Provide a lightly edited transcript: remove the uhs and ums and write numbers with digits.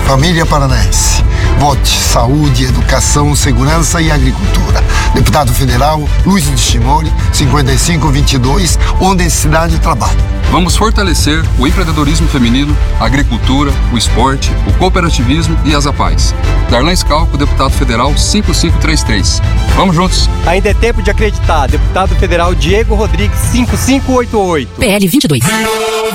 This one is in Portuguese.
Família paranaense. Vote saúde, educação, segurança e agricultura. Deputado Federal Luiz de Chimori, 5522, onde a cidade trabalha. Vamos fortalecer o empreendedorismo feminino, a agricultura, o esporte, o cooperativismo e as APAES. Darlan Scalco, deputado federal 5533. Vamos juntos. Ainda é tempo de acreditar. Deputado federal Diego Rodrigues 5588. PL 22.